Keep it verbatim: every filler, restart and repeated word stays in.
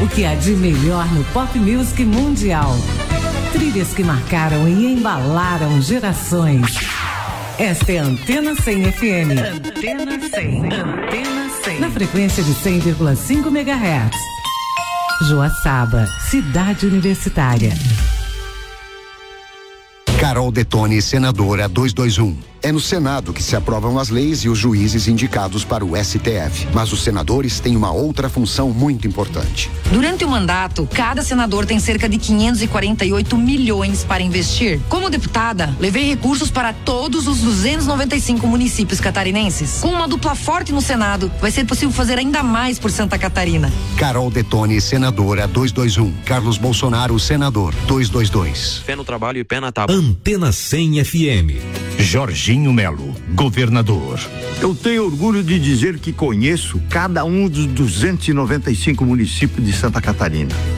O que há de melhor no pop music mundial. Trilhas que marcaram e embalaram gerações. Esta é a Antena cem F M. Antena cem. Antena cem. Na frequência de cem vírgula cinco megahertz. Joaçaba, cidade universitária. Carol Detoni, senadora duzentos e vinte e um. É no Senado que se aprovam as leis e os juízes indicados para o S T F. Mas os senadores têm uma outra função muito importante. Durante o mandato, cada senador tem cerca de quinhentos e quarenta e oito milhões para investir. Como deputada, levei recursos para todos os duzentos e noventa e cinco municípios catarinenses. Com uma dupla forte no Senado, vai ser possível fazer ainda mais por Santa Catarina. Carol Detoni, senadora duzentos e vinte e um. Carlos Bolsonaro, senador duzentos e vinte e dois. Fé no trabalho e pé na tábua. Antena cem F M. Jorginho Melo, governador. Eu tenho orgulho de dizer que conheço cada um dos duzentos e noventa e cinco municípios de Santa Catarina.